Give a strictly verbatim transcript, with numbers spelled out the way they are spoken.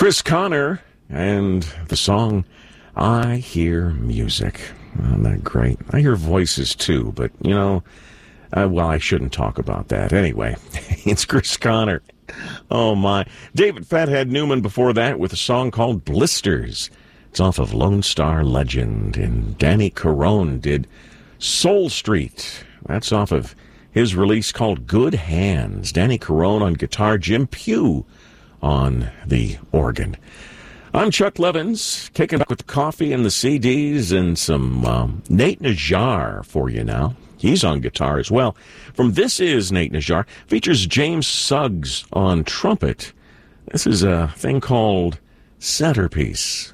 Chris Connor and the song I Hear Music. Isn't that great? I hear voices too, but, you know, uh, well, I shouldn't talk about that. Anyway, it's Chris Connor. Oh, my. David Fathead Newman before that with a song called Blisters. It's off of Lone Star Legend. And Danny Carone did Soul Street. That's off of his release called Good Hands. Danny Carone on guitar, Jim Pugh on the organ. I'm Chuck Levins, kicking back with the coffee and the C Ds and some um, Nate Najjar for you now. He's on guitar as well. From This Is Nate Najjar, features James Suggs on trumpet. This is a thing called Centerpiece.